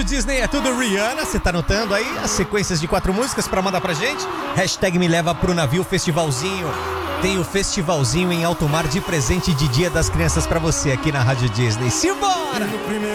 Rádio Disney é tudo Rihanna. Você tá anotando aí as sequências de 4 músicas pra mandar pra gente? Hashtag me leva pro navio festivalzinho. Tem o festivalzinho em alto mar de presente de Dia das Crianças pra você aqui na Rádio Disney. Simbora!